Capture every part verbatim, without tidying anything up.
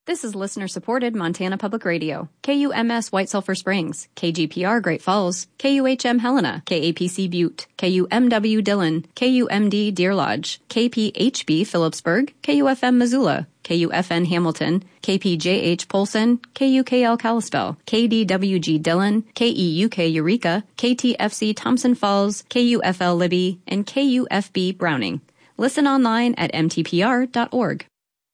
This is listener-supported Montana Public Radio. K U M S White Sulphur Springs, K G P R Great Falls, K U H M Helena, K A P C Butte, K U M W Dillon, K U M D Deer Lodge, K P H B Phillipsburg, K U F M Missoula, K U F N Hamilton, K P J H Polson, K U K L Kalispell, K D W G Dillon, K E U K Eureka, K T F C Thompson Falls, K U F L Libby, and K U F B Browning. Listen online at m t p r dot org.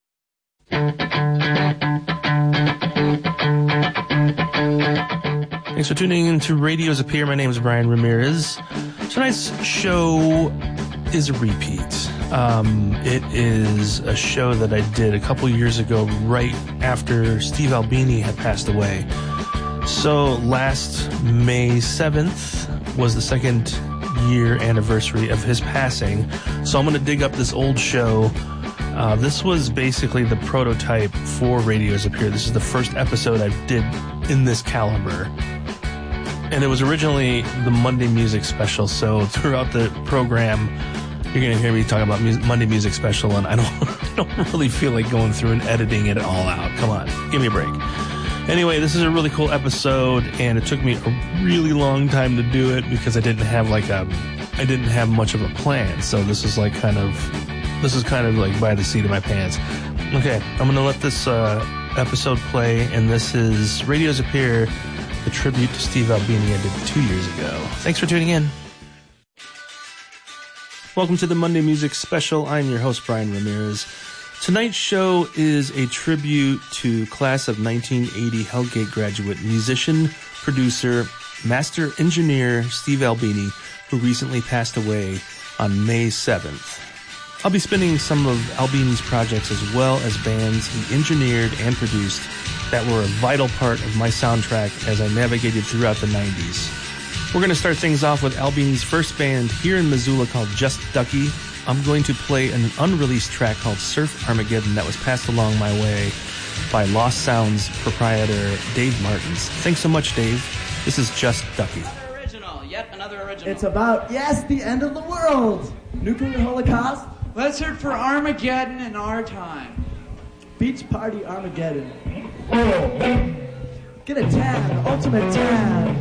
Thanks for tuning in to Radios Appear. My name is Brian Ramirez. Tonight's show is a repeat. Um, it is a show that I did a couple years ago right after Steve Albini had passed away. So last May seventh was the second year anniversary of his passing. So I'm going to dig up this old show. Uh, this was basically the prototype for Radios Appear. This is the first episode I did in this caliber. And it was originally the Monday Music Special, so throughout the program, you're going to hear me talking about music, Monday Music Special, and I don't, I don't really feel like going through and editing it all out. Come on, give me a break. Anyway, this is a really cool episode, and it took me a really long time to do it because I didn't have like a, I didn't have much of a plan, so this is like kind of... This is kind of like by the seat of my pants. Okay, I'm going to let this uh, episode play, and this is Radios Appear, the tribute to Steve Albini I did two years ago. Thanks for tuning in. Welcome to the Monday Music Special. I'm your host, Brian Ramirez. Tonight's show is a tribute to class of nineteen eighty Hellgate graduate, musician, producer, master engineer Steve Albini, who recently passed away on May seventh. I'll be spinning some of Albini's projects as well as bands he engineered and produced that were a vital part of my soundtrack as I navigated throughout the nineties. We're going to start things off with Albini's first band here in Missoula called Just Ducky. I'm going to play an unreleased track called Surf Armageddon that was passed along my way by Lost Sounds proprietor Dave Martins. Thanks so much, Dave. This is Just Ducky. Another original, yet another original. It's about, yes, the end of the world. Nuclear holocaust. Let's hear it for Armageddon in our time. Beach party Armageddon. Get a tan, ultimate tan.